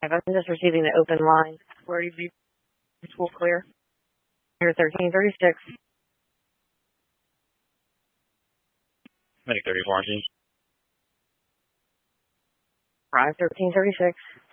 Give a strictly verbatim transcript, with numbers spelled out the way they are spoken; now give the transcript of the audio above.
I'm just receiving the open line. Where do you be full clear? Here, thirteen thirty-six. Medic thirty-four, James. Drive thirteen thirty-six.